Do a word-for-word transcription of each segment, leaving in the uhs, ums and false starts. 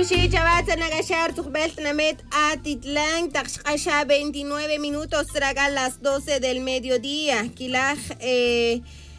Kishi Chavata Nagashar Tuchbelt Namet Atitlán Taxasha veintinueve minutos traga las doce del mediodía. Kilaj eh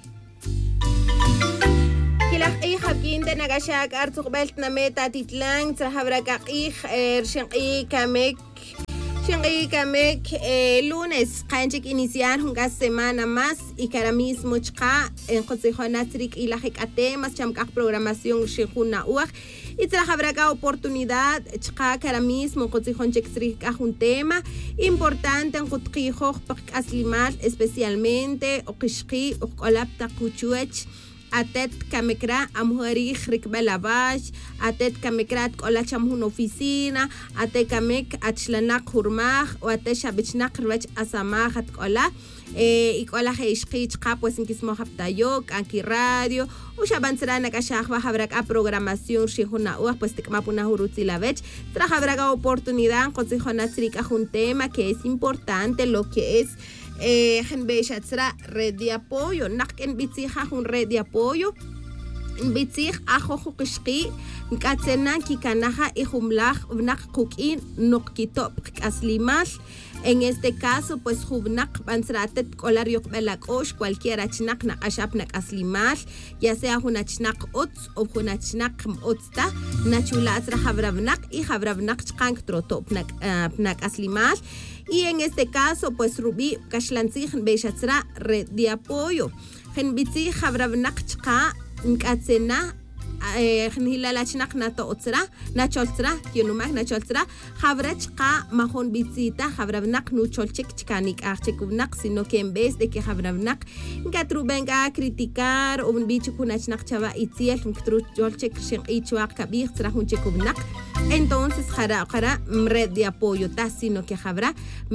Kilaj hija quinte Nagashak Artuchbelt Namet Atitlán Trahabrakak hij Ershen Kamek Shingi Kamek lunes Kanchik iniciar una semana más y cara mismo chka en consejo natrik y la temas chamkak programación shihuna uaj y trahabraka oportunidad chka cara mismo consejo chekstrik un tema importante en kutkijo aslimal especialmente o kishki o kolapta kuchuech atet kamekra amhuarij rikbalabash atet kamekrat kola chamhun oficina atet kamek achlanak hurmaj o atet shabchnak rwach asamaj at kola eh ikola heishqi chqa pues inkismo haptayok anki radio u shabantsrana kashaj habrak a programación shihuna u pues tikmapuna hurutzilavech trahabraga oportunidad consejona trika un tema que es importante lo que es Eh, genbeishatsra red de apoyo. Nak en bitzija un red de apoyo. En bitzij ajo qishqi nkatsena kikanaja y humlaj vnak kukin nokitop aslimal. En este caso, pues jubnak bansratet kolar yok belakosh cualquiera chnak na ashapnak aslimal, ya sea una chnak ots o una chnak otsta, nachulatra habravnak y habravnak chkank trotop nak nak aslimal. Y en este caso, pues Rubí Kashlanzig Beishatsra red de apoyo. Genbitzi Habravnak Chka Nkatsena Hilalachnak Nato Otsra, Nacholtra, Yunumak Nacholtra, Havrachka Mahon Bitzita, Havravnak Nucholchek Chkanik Archekuvnak, sino que en vez de que Havravnak Gatrubenga a criticar o un bicho kunachnak chava itziel, Ktrucholchek Ichuak Kabir, Trahunchekuvnak. Entonces, jara, jara, red de apoyo, ta, sino que habrá,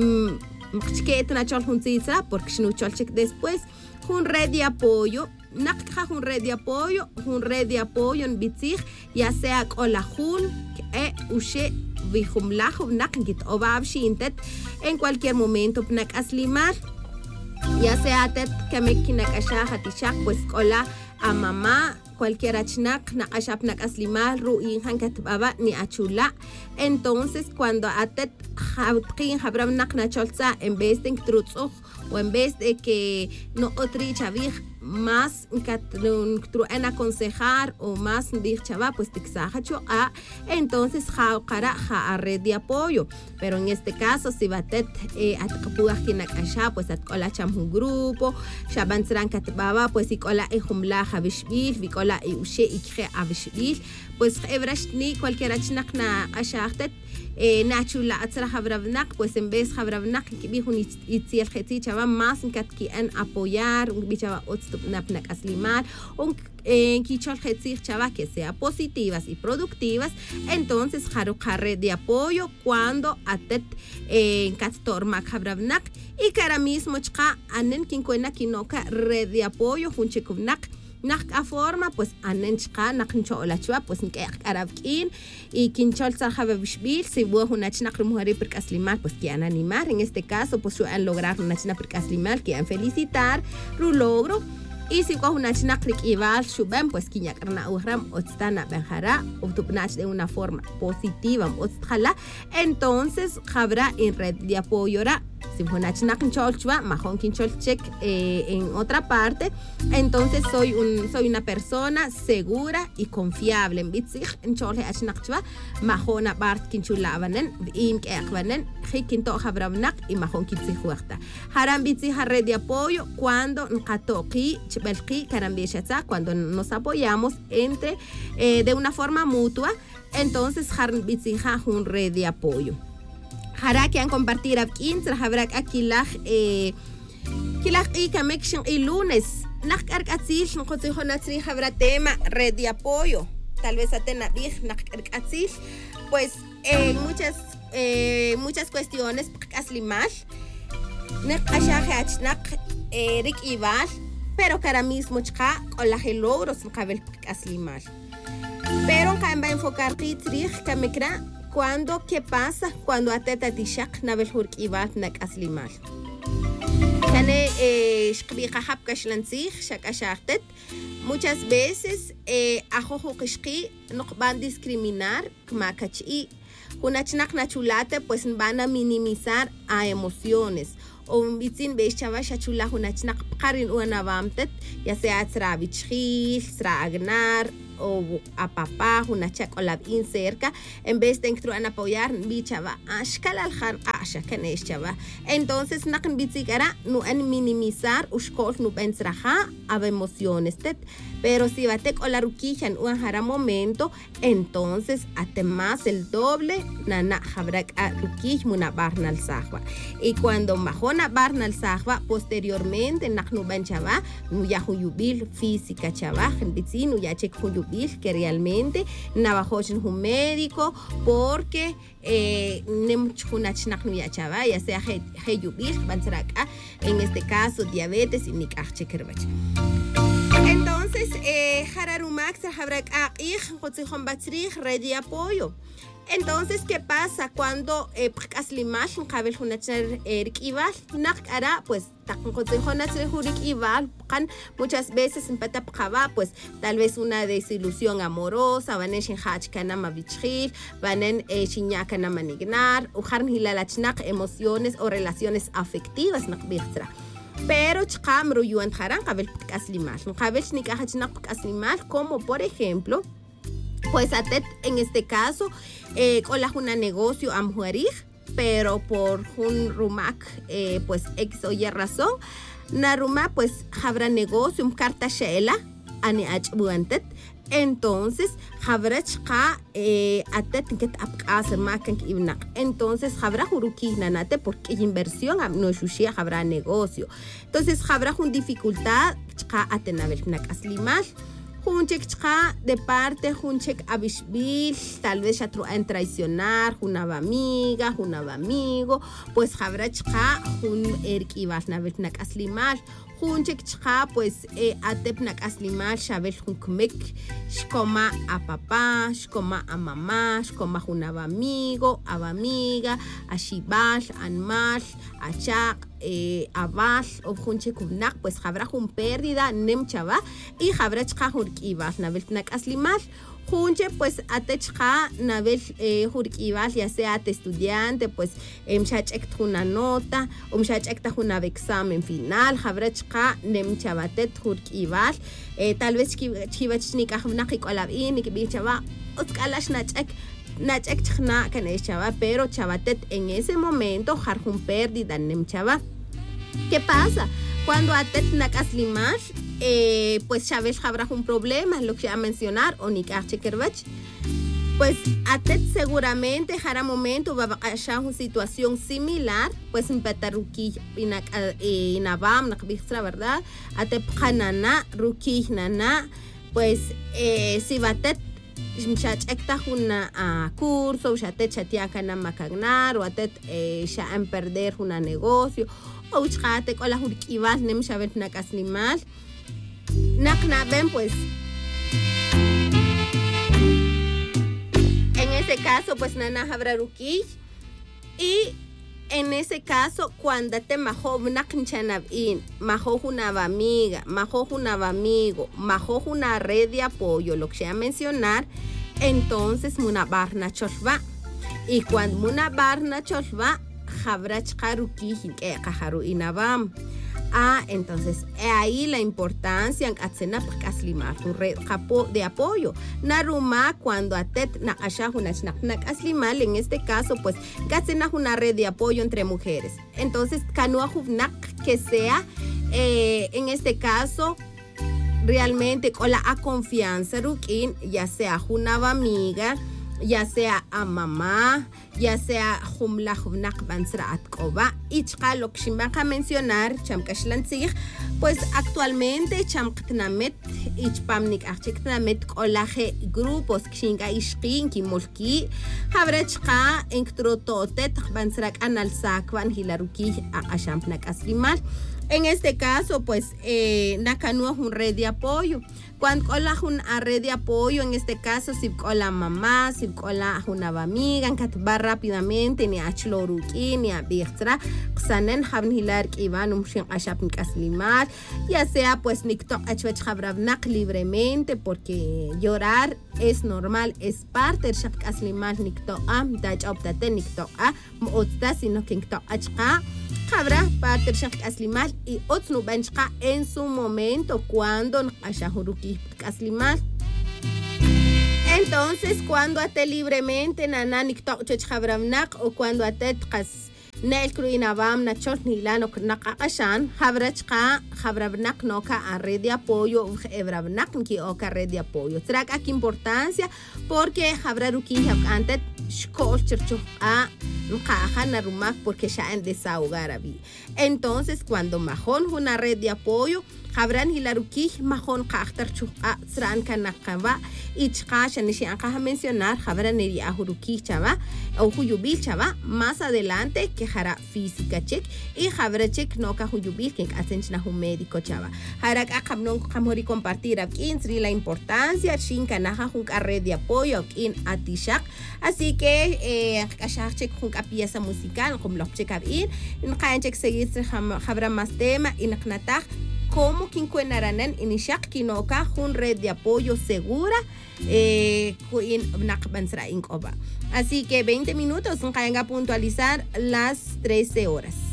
que te nachol juntzitza, porque si no cholchek después, un red de apoyo, nakja un red de apoyo, un red de apoyo en bitzig, ya sea kolahun, e ushe, vihumlajo, nakngit, o babshi intet, en cualquier momento, pnak aslimar, ya sea tet, kamekinak asha, hatishak, pues kola, a mamá, cualquier achnak na ashapnak aslimal ruin hankat baba ni achula. Entonces cuando atet habqin habramnak na cholza en vez de trutzo o en vez de que no otri chavir más en aconsejar o más dir chava pues tixahacho a entonces ja cara ja red de apoyo. Pero en este caso si batet eh, atkapuakinak asha pues atkola cham un grupo shabansran katbaba pues ikola ehumla habishbil vikola y ushe ikhe abishbil pues ebrashni cualquiera chnakna ashahtet eh, nachula atzra habravnak pues en vez habravnak kibihun itziel kheti chava más katki en apoyar un bichava otstupnapnak aslimal un en kichol kheti chava que sea positivas y productivas. Entonces jaro red de apoyo cuando atet en katstormak habravnak y cara mismo chqa anen kinkuena kinoka red de apoyo junchekuvnak nak a forma pues anenchka naknchola chua pues nkek arabkin y kinchol sarjaba bishbil si hubo una chna mujer per aslimal pues que han animar en este caso pues han lograr una chna per aslimal que han felicitar ru logro y si con una chna click igual shuben pues kinya karna uhram otstana benjara utupnach de una forma positiva otstala entonces habrá en red de apoyo ra si una chna kinchol chua mahon kinchol check eh, en otra parte. Entonces soy un soy una persona segura y confiable en bitzig en cholhe achnaqchwa mahona bart kinchulavanen im keqvanen khikinto habravnak y mahon kitzihuarta haram bitzig red de apoyo cuando nqatoqi chbelqi karambeshatza cuando nos apoyamos entre eh, de una forma mutua. Entonces haram bitzig un red de apoyo hara que han compartir akin trahabrak akilaj eh kilaj y kamekshin y lunes nak arkatzil nqotzijo natri habra tema red de apoyo tal vez atena big nak arkatzil pues eh, muchas eh, muchas cuestiones aslimal nak ashaje achnak eh, rik ival pero cara mismo chqa qolaje logros mqabel aslimal pero kan va enfocar titrij kamekra cuando qué pasa cuando ateta tishak nabel hurk ivat nak aslimal kane eh shqbi qahab kashlanzig shak ashaqtet muchas veces eh, ajojo qishqi no van a discriminar kmakachi. Hunachnak nachulate pues van a minimizar a emociones. O bitzin beishava shachula hunachnak qarin uanavamtet, ya sea tsra bichil, tsra agnar, o a papá, hunachak o la in cerca, en vez de en apoyar, bichava, ashkal al khan asha kaneshava. Entonces, nakan bitzigara, no en minimizar, ushkol no pensraja, a emociones. Pero si batek o la ruquijan un jara momento, entonces hasta más el doble, nana jabrak a ruquij muna barnal sahwa. Y cuando majona barnal sahwa, posteriormente, naknu ben chava, nu ya huyubil física chava, en bitzinu ya chek huyubil, que realmente navajochen un médico, porque eh, nemchunach naknu ya chava, ya sea huyubil, banzaraka, en este caso diabetes y nikach kervach. Entonces, Hararumax, Habrak Aqih, Jotzihon Batrich, red de apoyo. Entonces, ¿qué pasa cuando Aslimash, Kabel Hunachner Erkival, Nakara, pues, Takotzihonachner Hurikival, muchas veces en Patapkava, pues, tal vez una desilusión amorosa, Vanesh en Hachkanama Vichil, Vanen Shinyakanama Nignar, Ujarn Hilalachnak, emociones o relaciones afectivas, Nakbirtra. Pero chqa mruyuan jaran qabel aslimal. Qabel nikajachnak aslimal, como por ejemplo, pues atet en este caso, eh, con la una negocio amjuarij, pero por un rumak, eh, pues X o Y razón, na ruma pues habrá negocio, un carta shela, ani achbuantet. Entonces, habrachqa eh, atet que apqasar makan ibnaq. Entonces, habrá juruki nanate porque inversión no shushia habrá negocio. Entonces, habrá una dificultad chqa atenabel nak aslimal. Junchek chqa de parte junchek abishbil, tal vez ya en traicionar, junaba amiga, junaba amigo, pues habrá chqa un erkibas nabel nak aslimal. Junchek chqa pues eh, atepnak aslimal shabel junkmek shkoma a papá, shkoma a mamá, shkoma junaba amigo, aba amiga, a shibal, anmal, a chak, eh, abal, o junchek ubnak, pues habrá jun pérdida nemchava y habrá chqa jurkibal nabeltnak aslimal. Junche, pues, atechqa, nabel, eh, jurkibal, ya sea te estudiante, pues, mshachek una nota, o mshachek una examen final, habrachqa, nemchabatet, jurkibal, eh, tal vez chivachnik ahunakik olabin, y que bichaba, utkalash nachek, nachek chna, kanechaba, pero chabatet en ese momento, jarjun pérdida, nemchaba. ¿Qué pasa? Cuando atet nakaslimash, eh, pues Chávez habrá un problema, lo que ya mencionar, o Nikar Chekervach, pues atet seguramente hará momento va a haber una situación similar, pues en Petaruki inabam, nakbistra, ¿verdad? Atet hanana, ruki nana, pues eh, si batet mshachekta una uh, curso, shatet chatiaka na makagnar, o atet eh, sha en perder una negocio, o uchate con la hurkibas nem shabet nakasnimal. Naknaben, pues en ese caso, pues nana habrá ruki, y en ese caso, cuando te majo naknchanabin, majo una amiga, majo una amigo, majo una red de apoyo, lo que sea mencionar, entonces muna barna cholva. Y cuando muna barna cholva, habrá chkaruki que kaharu inabam. Ah, entonces, ahí la importancia en hacer aslimar tu red de apoyo. Naruma, cuando atet na ashahunach nak aslimal, en este caso, pues, hacer una red de apoyo entre mujeres. Entonces, kanuahuvnak que sea, eh, en este caso, realmente con la confianza, rukin, ya sea una amiga, ya sea a mamá, ya sea jumla jumnak bansra atkoba, y chka lo que a mencionar, chamkashlantzig, pues actualmente chamknamet, y chpamnik achiknamet kolaje grupos kshinga ishkin kimolki, habrá chka enktrototet bansrak analsak van hilaruki a ashampnak aslimal. En este caso, pues, eh, nacanúa un red de apoyo. Cuando hola una red de apoyo, en este caso, si hola mamá, si hola una amiga, en que va rápidamente, ni a chloruki, ni a bixtra, sanen habn hilar que iban un shin ashap nikaslimat, ya sea pues niktok achwech habravnak libremente, porque llorar es normal, es parte del shap kaslimat niktok am, dach optate niktok a, mootsta, sino que niktok achka. Cabra parte del shak aslimal y otro benchka en su momento cuando ashahuruki aslimal. Entonces cuando ate libremente nananik tok chchabramnak o cuando ate tkas nel kruinabam na chot nilano nakakashan habrachka habrabnak noka a red de apoyo ebrabnak ki oka red de apoyo. Track aquí importancia porque habraruki ante shkol chercho a porque ya en desahogar abi. Entonces, cuando mahon una red de apoyo, habrán hilaruki mahon kahtar chuka sran kanakaba y chka shanishi anka mencionar habrán eri ahuruki chava o huyubil chava más adelante que jara física check y habra check no ka huyubil que hacen na un médico chava. Harak akabnon kamori compartir aquí la importancia shinka naha un red de apoyo in atishak. Así que eh check un pieza musical como lo check in en check seguir habrá más tema y naknatag como quien cuenaranen inishak kinoka un red de apoyo segura eh in nakbansra inkoba. Así que veinte minutos, vamos a puntualizar las trece horas.